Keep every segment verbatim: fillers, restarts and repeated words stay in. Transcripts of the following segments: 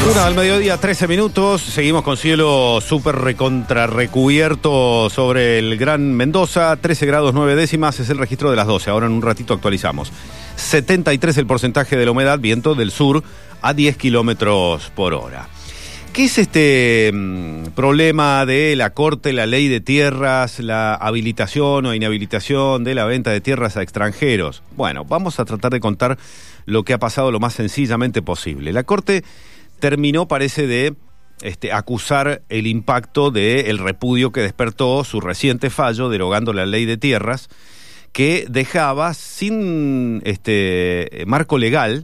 Una al mediodía, trece minutos. Seguimos con cielo súper recontra recubierto sobre el Gran Mendoza. trece grados nueve décimas es el registro de las doce. Ahora en un ratito actualizamos. setenta y tres el porcentaje de la humedad, viento del sur a diez kilómetros por hora. ¿Qué es este mmm, problema de la Corte, la ley de tierras, la habilitación o inhabilitación de la venta de tierras a extranjeros? Bueno, vamos a tratar de contar lo que ha pasado lo más sencillamente posible. La Corte terminó, parece, de este, acusar el impacto del repudio que despertó su reciente fallo derogando la ley de tierras, que dejaba sin este, marco legal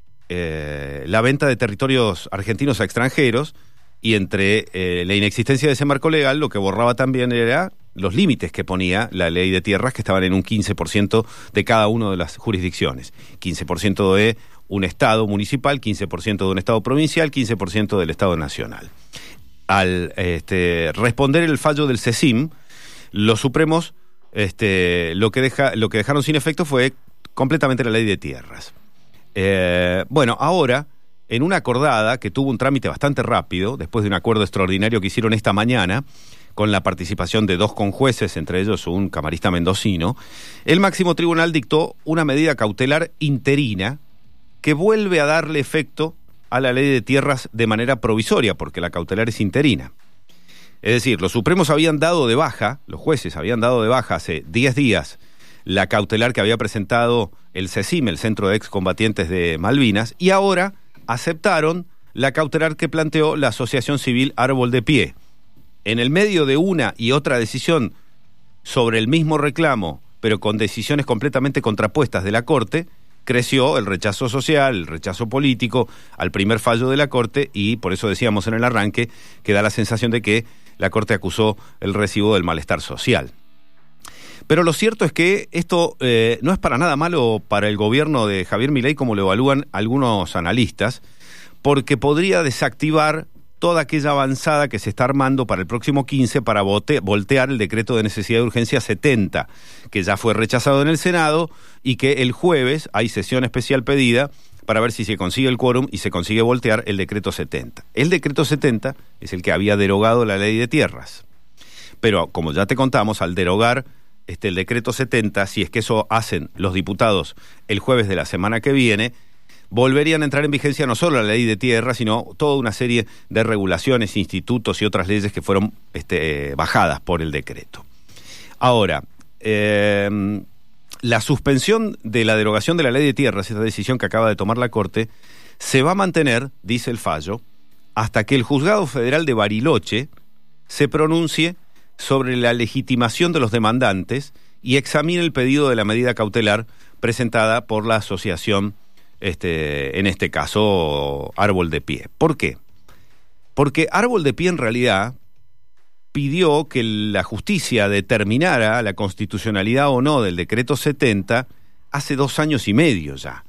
eh, la venta de territorios argentinos a extranjeros, y entre eh, la inexistencia de ese marco legal lo que borraba también era los límites que ponía la ley de tierras, que estaban en un quince por ciento de cada una de las jurisdicciones. quince por ciento de un estado municipal, quince por ciento de un estado provincial, quince por ciento del estado nacional. Al este, responder el fallo del CECIM, los Supremos este, lo, que deja, lo que dejaron sin efecto fue completamente la ley de tierras. Eh, bueno, ahora, en una acordada que tuvo un trámite bastante rápido, después de un acuerdo extraordinario que hicieron esta mañana, con la participación de dos conjueces, entre ellos un camarista mendocino, el máximo tribunal dictó una medida cautelar interina que vuelve a darle efecto a la ley de tierras de manera provisoria, porque la cautelar es interina. Es decir, los Supremos habían dado de baja, los jueces habían dado de baja hace diez días la cautelar que había presentado el CECIM, el Centro de Excombatientes de Malvinas, y ahora aceptaron la cautelar que planteó la Asociación Civil Árbol de Pie. En el medio de una y otra decisión sobre el mismo reclamo, pero con decisiones completamente contrapuestas de la Corte, creció el rechazo social, el rechazo político al primer fallo de la Corte, y por eso decíamos en el arranque que da la sensación de que la Corte acusó el recibo del malestar social. Pero lo cierto es que esto eh, no es para nada malo para el gobierno de Javier Milei, como lo evalúan algunos analistas, porque podría desactivar toda aquella avanzada que se está armando para el próximo quince para vote, voltear el decreto de necesidad de urgencia setenta, que ya fue rechazado en el Senado, y que el jueves hay sesión especial pedida para ver si se consigue el quórum y se consigue voltear el decreto setenta. El decreto setenta es el que había derogado la ley de tierras. Pero, como ya te contamos, al derogar este, el decreto setenta, si es que eso hacen los diputados el jueves de la semana que viene, volverían a entrar en vigencia no solo la ley de tierra, sino toda una serie de regulaciones, institutos y otras leyes que fueron este, bajadas por el decreto. Ahora, eh, la suspensión de la derogación de la ley de tierras, esta decisión que acaba de tomar la Corte, se va a mantener, dice el fallo, hasta que el Juzgado Federal de Bariloche se pronuncie sobre la legitimación de los demandantes y examine el pedido de la medida cautelar presentada por la asociación Este, en este caso, Árbol de Pie. ¿Por qué? Porque Árbol de Pie en realidad pidió que la justicia determinara la constitucionalidad o no del decreto setenta hace dos años y medio ya.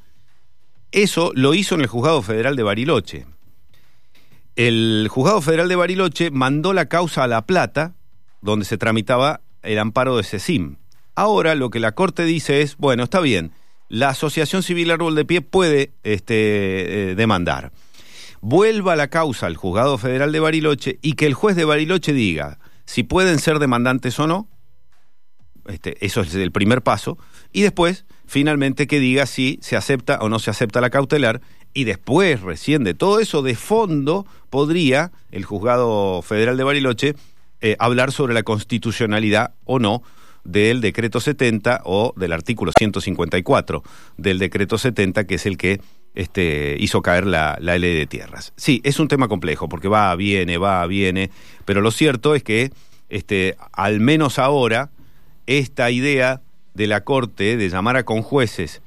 Eso lo hizo en el Juzgado Federal de Bariloche. El Juzgado Federal de Bariloche mandó la causa a La Plata, donde se tramitaba el amparo de CECIM. Ahora lo que la Corte dice es, bueno, está bien, la Asociación Civil Árbol de Pie puede este, eh, demandar. Vuelva la causa al Juzgado Federal de Bariloche y que el juez de Bariloche diga si pueden ser demandantes o no. Este, eso es el primer paso. Y después, finalmente, que diga si se acepta o no se acepta la cautelar. Y después, recién de todo eso, de fondo, podría el Juzgado Federal de Bariloche eh, hablar sobre la constitucionalidad o no del decreto setenta o del artículo ciento cincuenta y cuatro del decreto setenta, que es el que este, hizo caer la, la ley de tierras. Sí, es un tema complejo, porque va, viene, va, viene, pero lo cierto es que este, al menos ahora esta idea de la Corte de llamar a conjueces